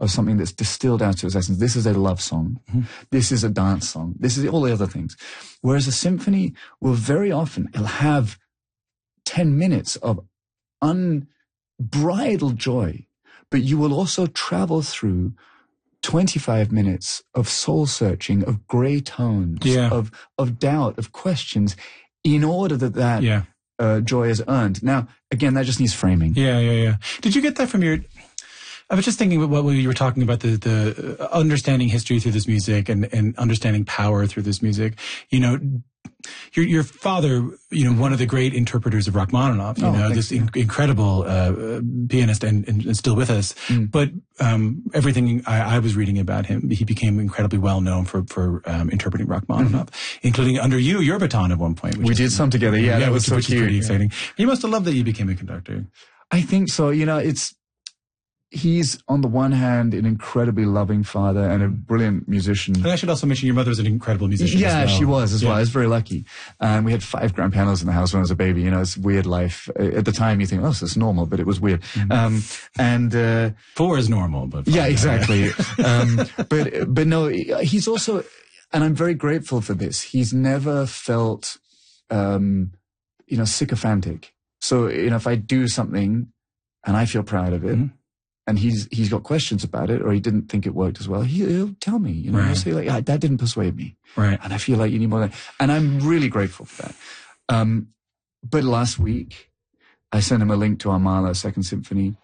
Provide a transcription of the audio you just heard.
of something that's distilled out to its essence. This is a love song. Mm-hmm. This is a dance song. This is all the other things. Whereas a symphony will very often, it'll have 10 minutes of unbridled joy, but you will also travel through 25 minutes of soul searching, of gray tones, of doubt, of questions, in order that joy is earned. Now, again, that just needs framing. Yeah. Did you get that from I was just thinking about what you were talking about, the understanding history through this music and understanding power through this music. You know, your father, you know, one of the great interpreters of Rachmaninoff, this incredible pianist and still with us. Mm. But everything I was reading about him, he became incredibly well known for interpreting Rachmaninoff, including under your baton at one point. We did some together. Yeah, that was so cute. Pretty exciting. You must have loved that you became a conductor. I think so. You know, he's, on the one hand, an incredibly loving father and a brilliant musician. And I should also mention your mother was an incredible musician as well. She was as well. I was very lucky. We had 5 grand pianos in the house when I was a baby. You know, it's a weird life. At the time, you think, oh, this is normal, but it was weird. Mm-hmm. 4 is normal, but... Yeah, exactly. But no, he's also... And I'm very grateful for this. He's never felt, sycophantic. So, if I do something and I feel proud of it, mm-hmm. and he's got questions about it, or he didn't think it worked as well, he'll tell me, he'll say like, that didn't persuade me. Right. And I feel like you need more than that. And I'm really grateful for that. But last week, I sent him a link to our Mahler Second Symphony,